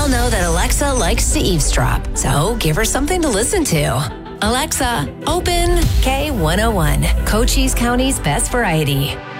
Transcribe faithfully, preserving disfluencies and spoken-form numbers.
all know that Alexa likes to eavesdrop, so give her something to listen to. Alexa, open K one oh one, Cochise County's best variety.